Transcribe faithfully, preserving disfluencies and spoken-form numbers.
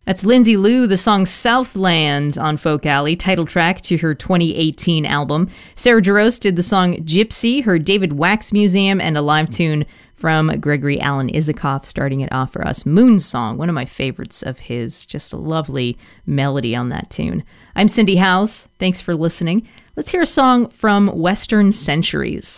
That's Lindsay Lou, the song Southland on Folk Alley, title track to her twenty eighteen album. Sarah Jarosz did the song Gypsy, her David Wax Museum, and a live tune from Gregory Alan Isikoff, starting it off for us. Moon Song, one of my favorites of his. Just a lovely melody on that tune. I'm Cindy Howes. Thanks for listening. Let's hear a song from Western Centuries.